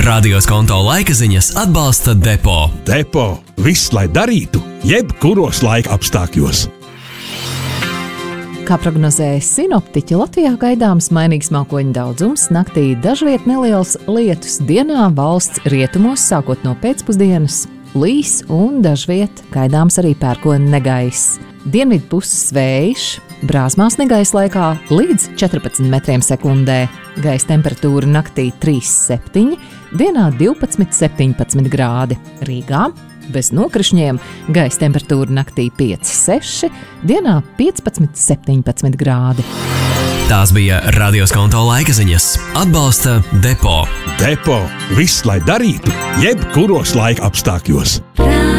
Radio Skonto laika ziņas atbalsta Depo. Depo. Viss, lai darītu, jebkuros laika apstākļos. Kā prognozēja sinoptiķi, Latvijā gaidāms mainīgs mākoņu daudzums, naktī dažviet neliels lietus, dienā valsts rietumos sākot no pēcpusdienas līs un dažviet gaidāms arī pērkona negaiss. Dienvidu puses vējš, brāzmās negaisa laikā līdz 14 metriem sekundē, gaisa temperatūra naktī 3,7, dienā 12,17 grādi. Rīgā bez nokrišņiem gaisa temperatūra naktī 5,6, dienā 15,17 grādi. Tās bija Radio Skonto laika ziņas. Atbalsta Depo. Depo. Viss, lai darītu, jebkuros laika apstākļos.